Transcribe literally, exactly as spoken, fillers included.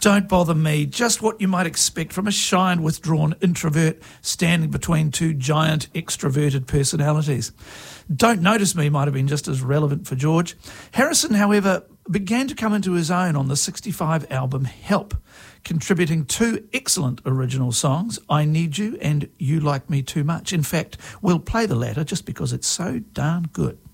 Don't Bother Me, just what you might expect from a shy and withdrawn introvert standing between two giant extroverted personalities. Don't Notice Me might have been just as relevant for George. Harrison, however, began to come into his own on the sixty-five album Help, contributing two excellent original songs, I Need You and You Like Me Too Much. In fact, we'll play the latter just because it's so darn good.